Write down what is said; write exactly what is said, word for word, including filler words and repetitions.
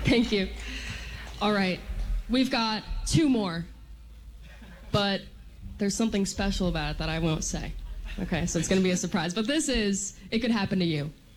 Thank you. All right. We've got two more. But there's something special about it that I won't say. Okay, so it's going to be a surprise. But this is It Could Happen to You.